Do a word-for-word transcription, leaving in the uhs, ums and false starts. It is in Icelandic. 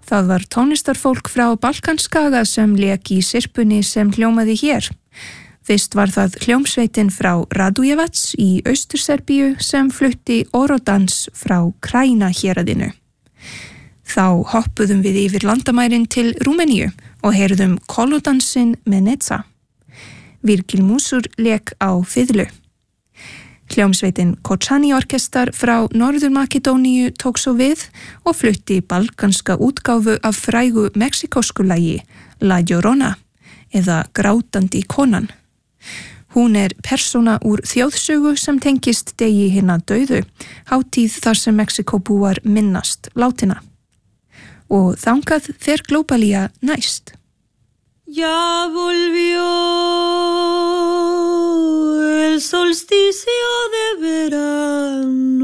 Það var tónlistarfólk frá Balkanskaga sem lék í syrpunni sem hljómaði hér. Fyrst var það hljómsveitin frá Radujevac í Austur-Serbíu sem flutti Orodans frá Krajina héraðinu. Þá hoppuðum við yfir landamærin til Rúmeníu og heyrðum Kolodansinn Meneca. Virgil Musur lék á fiðlu. Hljómsveitin Kočani orkestar frá Norður-Makedóníu tók svo við og flutti balkanska útgáfu af frægu mexikósku lagi La Llorona eða Grátandi konan. Hún er persóna úr þjóðsögu sem tengist degi hinna dauðu, hátíð þar sem Mexikóbúar minnast látina. Og þangað fer Globalía næst. Ya volvió el solsticio de verano.